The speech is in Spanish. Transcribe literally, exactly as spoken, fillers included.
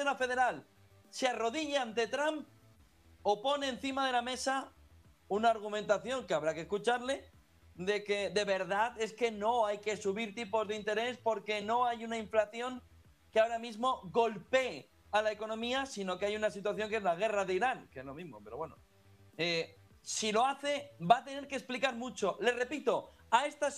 Reserva Federal se arrodilla ante Trump o pone encima de la mesa una argumentación que habrá que escucharle de que de verdad es que no hay que subir tipos de interés porque no hay una inflación que ahora mismo golpee a la economía, sino que hay una situación que es la guerra de Irán, que es lo mismo, pero bueno. Eh, si lo hace, va a tener que explicar mucho. Le repito, a estas